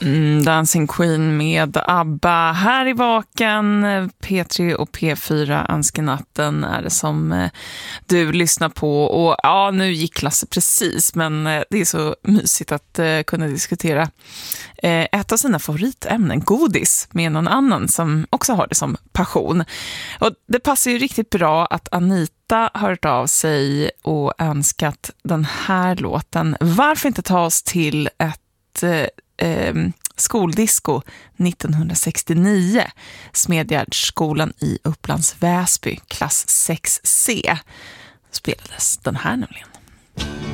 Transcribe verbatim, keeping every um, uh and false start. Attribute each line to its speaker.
Speaker 1: Mm, Dancing Queen med ABBA här i Vaken. P tre och P fyra Önskenatten är det som eh, du lyssnar på. Och ja, nu gick Lasse precis, men eh, det är så mysigt att eh, kunna diskutera eh, ett av sina favoritämnen, godis, med någon annan som också har det som passion. Och det passar ju riktigt bra att Anita har hört av sig och önskat den här låten. Varför inte ta oss till ett eh, Eh, skoldisco nittonhundrasextionio, Smedgärdsskolan i Upplands Väsby, klass sex C, spelades den här nämligen.